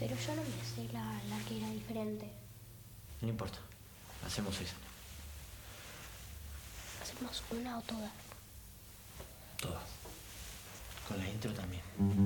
Pero yo no me sé la que era diferente. No importa. Hacemos esa. ¿Hacemos una o todas? Todas. Con la intro también.